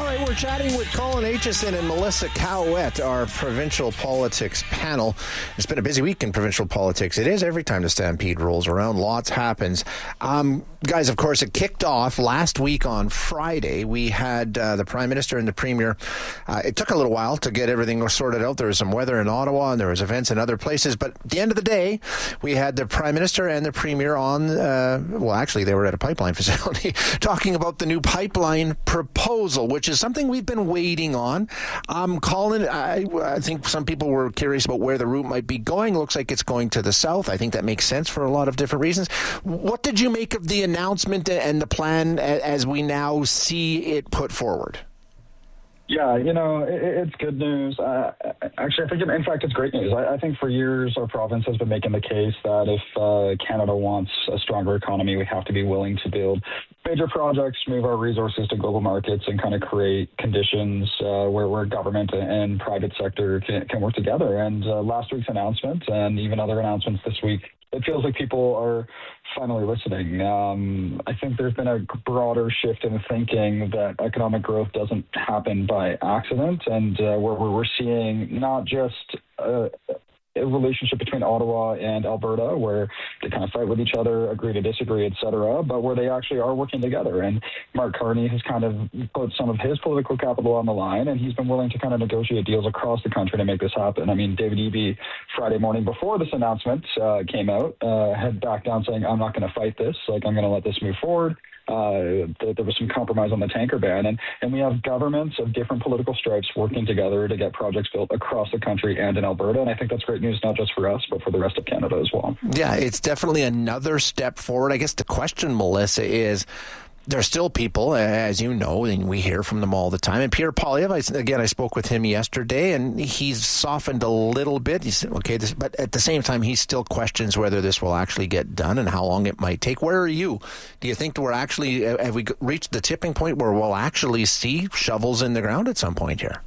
right, we're chatting with Colin Aitchison and Melissa Cowett, our provincial politics panel. It's been a busy week in provincial politics. It is every time the Stampede rolls around. Lots happens. Guys, of course, it kicked off last week on Friday. We had the Prime Minister and the Premier. It took a little while to get everything sorted out. There was some weather in Ottawa and there was events in other places. But at the end of the day, we had the Prime Minister and the Premier on, well, actually, they were at a pipeline facility talking about the new pipeline proposal, which is something we've been waiting on. Colin, I think some people were curious about where the route might be going. Looks like it's going to the south. I think that makes sense for a lot of different reasons. What did you make of the announcement and the plan as we now see it put forward? Yeah, it's good news. Actually, I think, in fact, it's great news. I think for years our province has been making the case that if Canada wants a stronger economy, we have to be willing to build major projects, move our resources to global markets, and kind of create conditions where government and private sector can work together. And last week's announcement and even other announcements this week, it feels like people are finally listening. I think there's been a broader shift in thinking that economic growth doesn't happen by accident, and where we're seeing not just a relationship between Ottawa and Alberta where they kind of fight with each other, agree to disagree, etc., but where they actually are working together. And Mark Carney has kind of put some of his political capital on the line, and he's been willing to kind of negotiate deals across the country to make this happen. I mean, David Eby, Friday morning before this announcement came out, had backed down saying, I'm not going to fight this, I'm going to let this move forward. There was some compromise on the tanker ban, and we have governments of different political stripes working together to get projects built across the country and in Alberta, and I think that's great news, not just for us, but for the rest of Canada as well. Yeah, it's definitely another step forward. I guess the question, Melissa, is there's still people, as you know, and we hear from them all the time. And Pierre Poilievre, I spoke with him yesterday, and he's softened a little bit. He said, okay, but at the same time, he still questions whether this will actually get done and how long it might take. Where are you? Do you think have we reached the tipping point where we'll actually see shovels in the ground at some point here?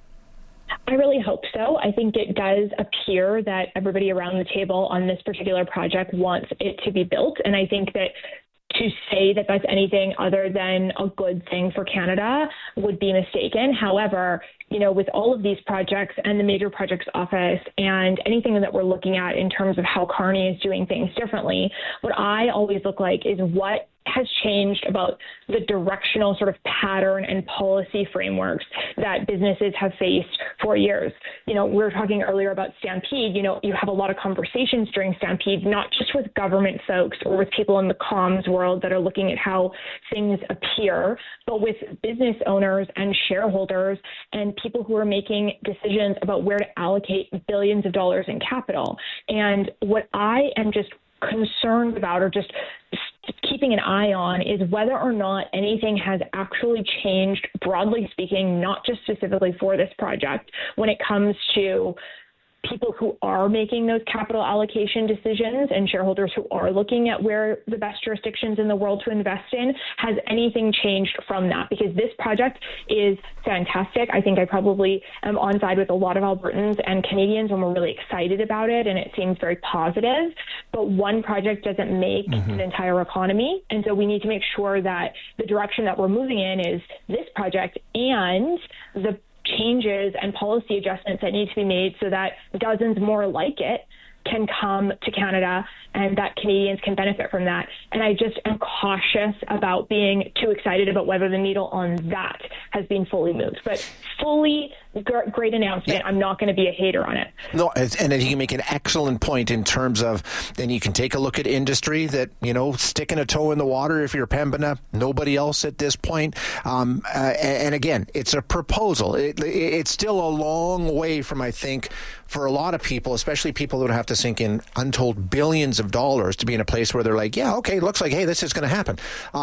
I really hope so. I think it does appear that everybody around the table on this particular project wants it to be built, and I think that to say that that's anything other than a good thing for Canada would be mistaken. However, with all of these projects and the Major Projects Office and anything that we're looking at in terms of how Carney is doing things differently, what I always look like is what has changed about the directional sort of pattern and policy frameworks that businesses have faced for years. We were talking earlier about Stampede. You have a lot of conversations during Stampede, not just with government folks or with people in the comms world that are looking at how things appear, but with business owners and shareholders and people who are making decisions about where to allocate billions of dollars in capital. And what I am just concerned about, or just keeping an eye on, is whether or not anything has actually changed, broadly speaking, not just specifically for this project, when it comes to people who are making those capital allocation decisions and shareholders who are looking at where the best jurisdictions in the world to invest in. Has anything changed from that? Because this project is fantastic. I think I probably am on side with a lot of Albertans and Canadians, and we're really excited about it, and it seems very positive. But one project doesn't make an entire economy, and so we need to make sure that the direction that we're moving in is this project and the changes and policy adjustments that need to be made so that dozens more like it can come to Canada and that Canadians can benefit from that. And I just am cautious about being too excited about whether the needle on that has been fully moved. But great announcement. Yeah. I'm not going to be a hater on it. No, and you can make an excellent point in terms of, then you can take a look at industry that, sticking a toe in the water if you're Pembina, nobody else at this point. And again, it's a proposal. It's still a long way from, I think, for a lot of people, especially people that would have to sink in untold billions of dollars to be in a place where they're like, yeah, okay, looks like, hey, this is going to happen.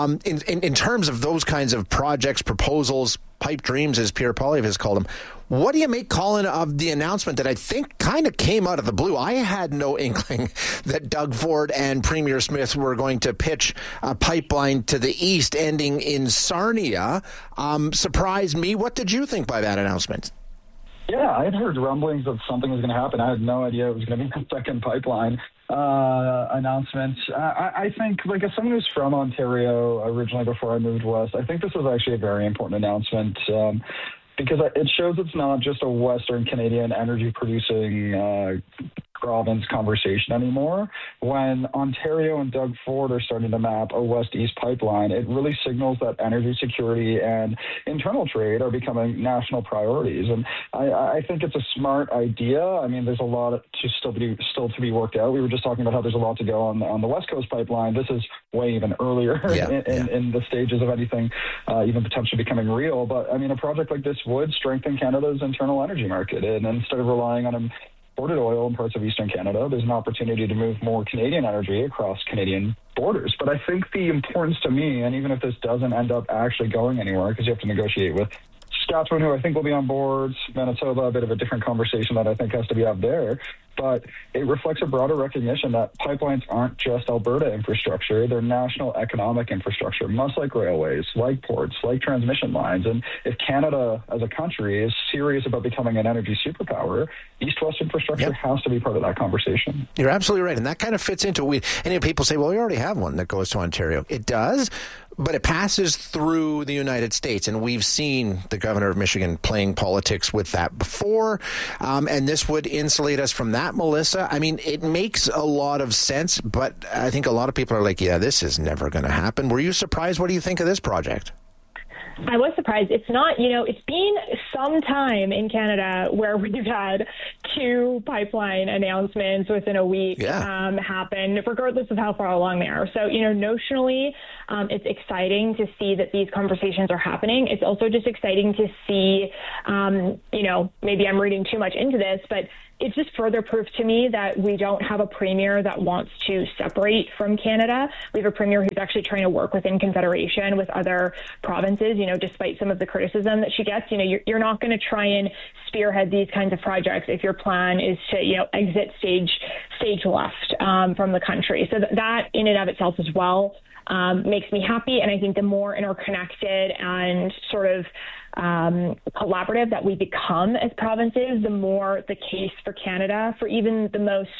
In terms of those kinds of projects, proposals, pipe dreams, as Pierre Poilievre has called them, what do you make, Colin, of the announcement that I think kind of came out of the blue? I had no inkling that Doug Ford and Premier Smith were going to pitch a pipeline to the east ending in Sarnia. Surprised me. What did you think by that announcement? Yeah, I had heard rumblings that something was going to happen. I had no idea it was going to be a second pipeline announcement. I think, like, as someone who's from Ontario originally before I moved west, I think this was actually a very important announcement because it shows it's not just a Western Canadian energy producing province conversation anymore. When Ontario and Doug Ford are starting to map a west-east pipeline, it really signals that energy security and internal trade are becoming national priorities. And I think it's a smart idea. I mean, there's a lot still to be worked out. We were just talking about how there's a lot to go on the West Coast pipeline. This is way even earlier in the stages of anything even potentially becoming real. But I mean, a project like this would strengthen Canada's internal energy market. And instead of relying on imported oil in parts of Eastern Canada, there's an opportunity to move more Canadian energy across Canadian borders. But I think the importance to me, and even if this doesn't end up actually going anywhere, because you have to negotiate with Saskatchewan, who I think will be on board, Manitoba, a bit of a different conversation that I think has to be up there. But it reflects a broader recognition that pipelines aren't just Alberta infrastructure, they're national economic infrastructure, much like railways, like ports, like transmission lines. And if Canada as a country is serious about becoming an energy superpower, east-west infrastructure has to be part of that conversation. You're absolutely right. And that kind of fits into any people say, well, we already have one that goes to Ontario. It does, but it passes through the United States. And we've seen the governor of Michigan playing politics with that before. And this would insulate us from that, Melissa. I mean, it makes a lot of sense, but I think a lot of people are like, yeah, this is never going to happen. Were you surprised? What do you think of this project? I was surprised. It's not, it's been some time in Canada where we've had 2 pipeline announcements within a week happen, regardless of how far along they are. So, notionally, it's exciting to see that these conversations are happening. It's also just exciting to see, maybe I'm reading too much into this, but it's just further proof to me that we don't have a premier that wants to separate from Canada. We have a premier who's actually trying to work within Confederation with other provinces, despite some of the criticism that she gets. You're not going to try and spearhead these kinds of projects if your plan is to, exit stage left from the country. So that in and of itself as well makes me happy. And I think the more interconnected and sort of collaborative that we become as provinces, the more the case for Canada, for even the most,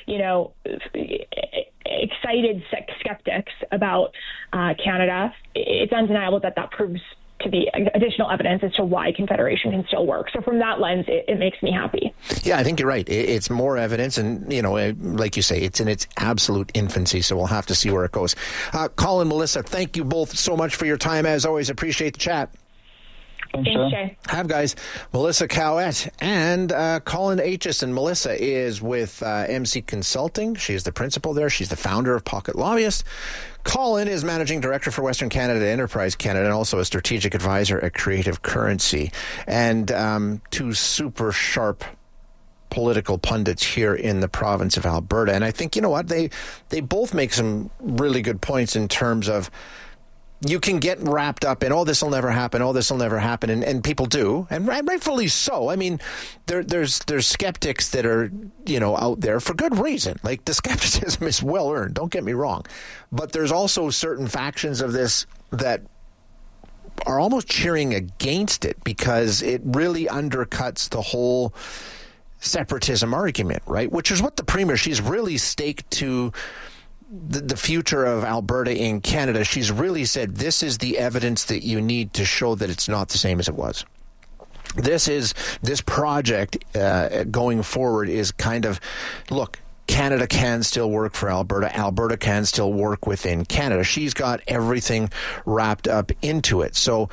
excited skeptics about Canada, it's undeniable that proves to be additional evidence as to why Confederation can still work. So from that lens, it makes me happy. Yeah, I think you're right. It's more evidence, and, like you say, it's in its absolute infancy, so we'll have to see where it goes. Colin, Melissa, thank you both so much for your time. As always, appreciate the chat. Thanks, Jay. Have, guys. Melissa Cowett and Colin Aitchison. Melissa is with MC Consulting. She's the principal there. She's the founder of Pocket Lobbyist. Colin is managing director for Western Canada Enterprise Canada and also a strategic advisor at Creative Currency. And 2 super sharp political pundits here in the province of Alberta. And I think, they both make some really good points in terms of you can get wrapped up in, this will never happen, this will never happen, and people do, and rightfully so. I mean, there's skeptics that are, out there for good reason. Like, the skepticism is well earned, don't get me wrong. But there's also certain factions of this that are almost cheering against it because it really undercuts the whole separatism argument, right? Which is what the Premier, she's really staked to the future of Alberta in Canada. She's really said this is the evidence that you need to show that it's not the same as it was. This project going forward is kind of, look, Canada can still work for Alberta. Alberta can still work within Canada. She's got everything wrapped up into it. So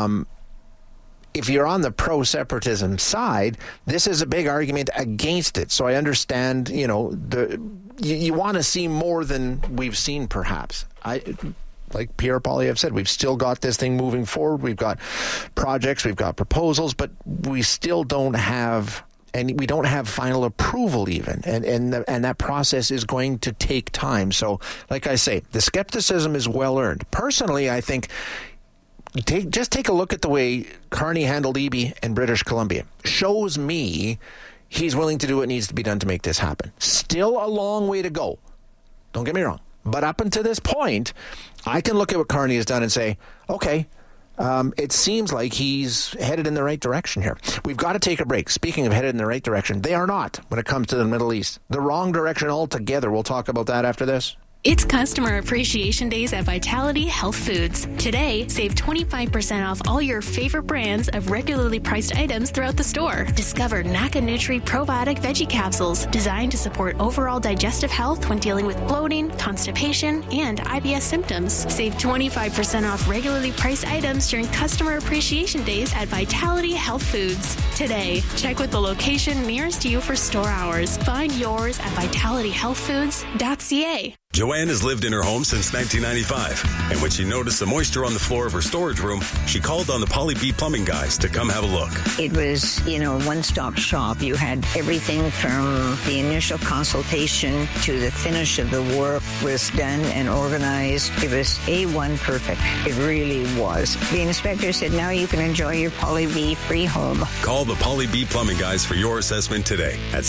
if you're on the pro-separatism side, this is a big argument against it. So I understand, you want to see more than we've seen, perhaps. Like Pierre Poilievre said, we've still got this thing moving forward. We've got projects, we've got proposals, but we still don't have, and we don't have final approval even. And that process is going to take time. So, like I say, the skepticism is well earned. Personally, I think just take a look at the way Carney handled Eby in British Columbia. Shows me he's willing to do what needs to be done to make this happen. Still a long way to go. Don't get me wrong. But up until this point, I can look at what Carney has done and say, okay, It seems like he's headed in the right direction here. We've got to take a break. Speaking of headed in the right direction, they are not when it comes to the Middle East. The wrong direction altogether. We'll talk about that after this. It's Customer Appreciation Days at Vitality Health Foods. Today, save 25% off all your favorite brands of regularly priced items throughout the store. Discover Naka Nutri Probiotic Veggie Capsules, designed to support overall digestive health when dealing with bloating, constipation, and IBS symptoms. Save 25% off regularly priced items during Customer Appreciation Days at Vitality Health Foods. Today, check with the location nearest you for store hours. Find yours at vitalityhealthfoods.ca. Joanne has lived in her home since 1995, and when she noticed the moisture on the floor of her storage room, she called on the Polly B Plumbing guys to come have a look. It was, one-stop shop. You had everything from the initial consultation to the finish of the work was done and organized. It was A1 perfect. It really was. The inspector said, now you can enjoy your Polly B free home. Call the Polly B Plumbing guys for your assessment today at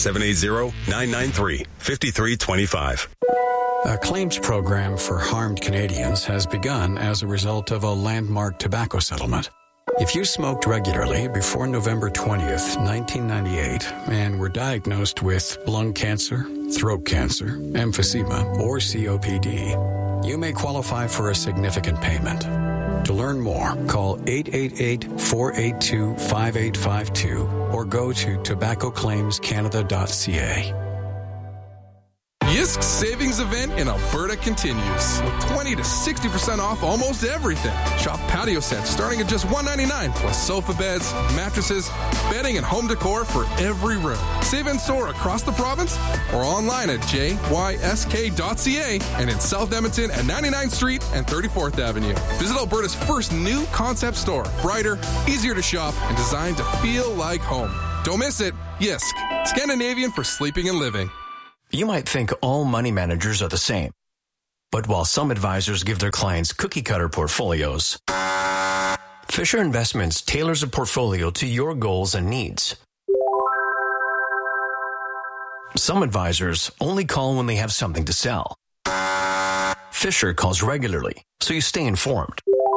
780-993-5325. A claims program for harmed Canadians has begun as a result of a landmark tobacco settlement. If you smoked regularly before November 20th, 1998, and were diagnosed with lung cancer, throat cancer, emphysema, or COPD, you may qualify for a significant payment. To learn more, call 888-482-5852 or go to tobaccoclaimscanada.ca. Yisk's savings event in Alberta continues with 20 to 60% off almost everything. Shop patio sets starting at just $199 plus sofa beds, mattresses, bedding, and home decor for every room. Save in store across the province or online at jysk.ca and in South Edmonton at 99th Street and 34th Avenue. Visit Alberta's first new concept store. Brighter, easier to shop, and designed to feel like home. Don't miss it. Yisk, Scandinavian for sleeping and living. You might think all money managers are the same. But while some advisors give their clients cookie-cutter portfolios, Fisher Investments tailors a portfolio to your goals and needs. Some advisors only call when they have something to sell. Fisher calls regularly, so you stay informed.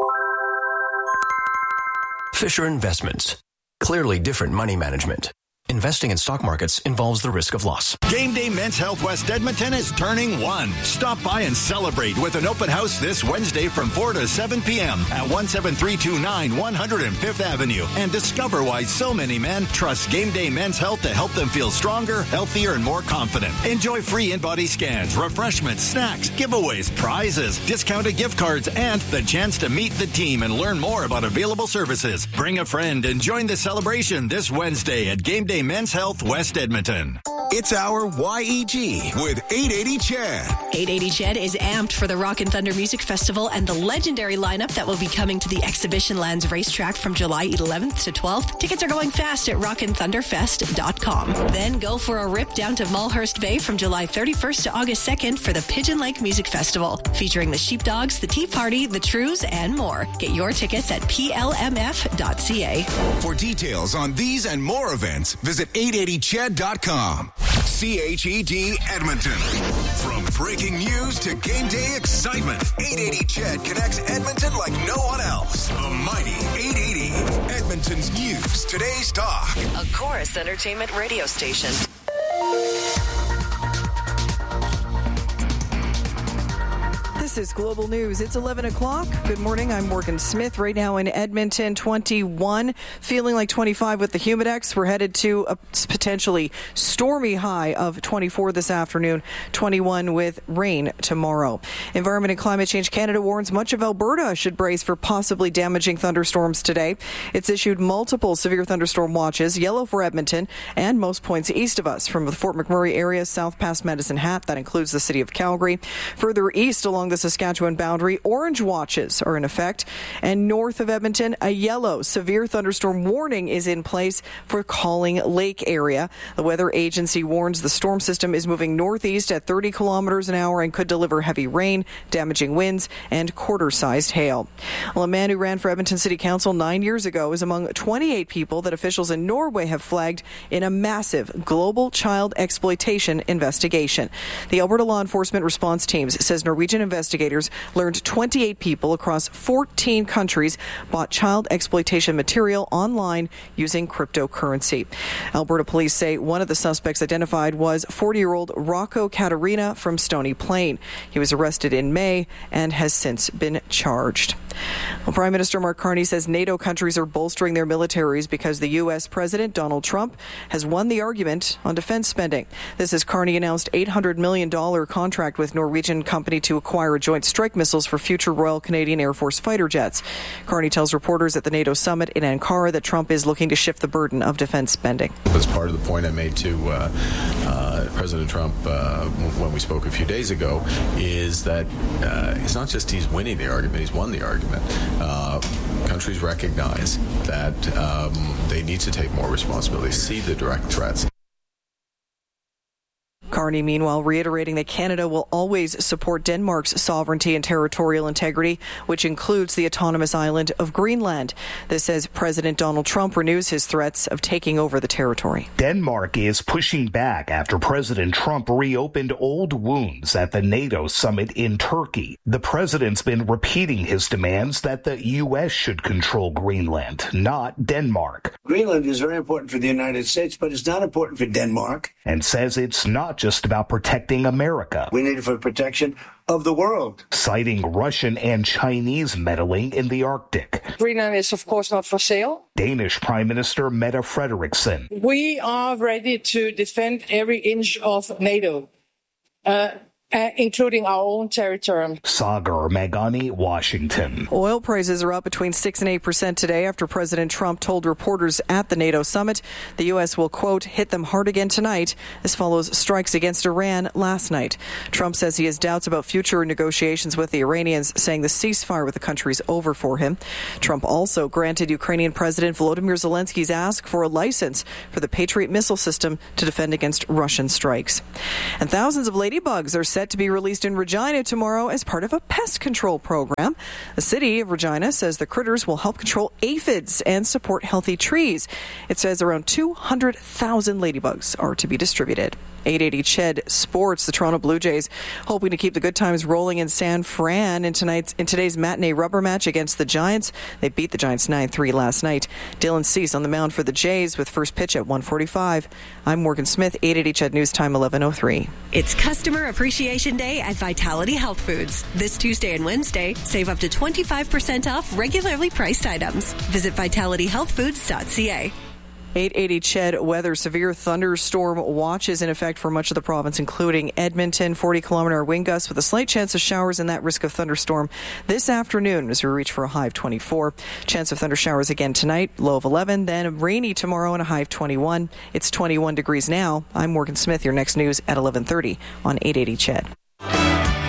Fisher Investments. Clearly different money management. Investing in stock markets involves the risk of loss. Game Day Men's Health West Edmonton is turning 1. Stop by and celebrate with an open house this Wednesday from 4 to 7 p.m. at 17329 105th Avenue and discover why so many men trust Game Day Men's Health to help them feel stronger, healthier, and more confident. Enjoy free in-body scans, refreshments, snacks, giveaways, prizes, discounted gift cards, and the chance to meet the team and learn more about available services. Bring a friend and join the celebration this Wednesday at Game Day Men's Health West Edmonton. It's our YEG with 880 Chad. 880 Chad is amped for the Rock and Thunder Music Festival and the legendary lineup that will be coming to the Exhibition Lands racetrack from July 11th to 12th. Tickets are going fast at rockandthunderfest.com. Then go for a rip down to Mulhurst Bay from July 31st to August 2nd for the Pigeon Lake Music Festival, featuring the Sheepdogs, the Tea Party, the Trews, and more. Get your tickets at plmf.ca. For details on these and more events, visit 880ched.com. CHED Edmonton. From breaking news to game day excitement, 880 Ched connects Edmonton like no one else. The mighty 880. Edmonton's news, today's talk. A Chorus Entertainment radio station. This is Global News. It's 11 o'clock. Good morning. I'm Morgan Smith. Right now in Edmonton, 21, feeling like 25 with the Humidex. We're headed to a potentially stormy high of 24 this afternoon, 21 with rain tomorrow. Environment and Climate Change Canada warns much of Alberta should brace for possibly damaging thunderstorms today. It's issued multiple severe thunderstorm watches, yellow for Edmonton and most points east of us, from the Fort McMurray area south past Medicine Hat. That includes the city of Calgary. Further east along the Saskatchewan boundary, orange watches are in effect. And north of Edmonton, a yellow severe thunderstorm warning is in place for Calling Lake area. The weather agency warns the storm system is moving northeast at 30 kilometers an hour and could deliver heavy rain, damaging winds, and quarter-sized hail. Well, a man who ran for Edmonton City Council 9 years ago is among 28 people that officials in Norway have flagged in a massive global child exploitation investigation. The Alberta Law Enforcement Response Teams says Norwegian investigators investigators learned 28 people across 14 countries bought child exploitation material online using cryptocurrency. Alberta police say one of the suspects identified was 40-year-old Rocco Caterina from Stony Plain. He was arrested in May and has since been charged. Well, Prime Minister Mark Carney says NATO countries are bolstering their militaries because the U.S. President Donald Trump has won the argument on defense spending. This as Carney announced $800 million contract with Norwegian company to acquire Joint Strike missiles for future Royal Canadian Air Force fighter jets. Carney tells reporters at the NATO summit in Ankara that Trump is looking to shift the burden of defense spending. As part of the point I made to President Trump when we spoke a few days ago is that it's not just he's winning the argument, he's won the argument. Countries recognize that they need to take more responsibility, see the direct threats. Carney, meanwhile, reiterating that Canada will always support Denmark's sovereignty and territorial integrity, which includes the autonomous island of Greenland. This as President Donald Trump renews his threats of taking over the territory. Denmark is pushing back after President Trump reopened old wounds at the NATO summit in Turkey. The president's been repeating his demands that the U.S. should control Greenland, not Denmark. Greenland is very important for the United States, but it's not important for Denmark. And says it's not just about protecting America. We need it for protection of the world. Citing Russian and Chinese meddling in the Arctic. Greenland is, of course, not for sale. Danish Prime Minister Mette Frederiksen. We are ready to defend every inch of NATO, including our own territory. Sagar Meghani, Washington. Oil prices are up between 6% and 8% today after President Trump told reporters at the NATO summit the U.S. will, quote, hit them hard again tonight. This follows strikes against Iran last night. Trump says he has doubts about future negotiations with the Iranians, saying the ceasefire with the country is over for him. Trump also granted Ukrainian President Volodymyr Zelensky's ask for a license for the Patriot missile system to defend against Russian strikes. And thousands of ladybugs are set to be released in Regina tomorrow as part of a pest control program. The city of Regina says the critters will help control aphids and support healthy trees. It says around 200,000 ladybugs are to be distributed. 880 CHED Sports, the Toronto Blue Jays hoping to keep the good times rolling in San Fran in today's matinee rubber match against the Giants. They beat the Giants 9-3 last night. Dylan Cease on the mound for the Jays with first pitch at 1:45. I'm Morgan Smith, 880 CHED News Time 11:03. It's Customer Appreciation Day at Vitality Health Foods. This Tuesday and Wednesday, save up to 25% off regularly priced items. Visit vitalityhealthfoods.ca. 880 CHED weather. Severe thunderstorm watch is in effect for much of the province, including Edmonton. 40-kilometer wind gusts with a slight chance of showers and that risk of thunderstorm this afternoon as we reach for a high of 24. Chance of thunder showers again tonight, low of 11. Then rainy tomorrow and a high of 21. It's 21 degrees now. I'm Morgan Smith. Your next news at 11:30 on 880 CHED.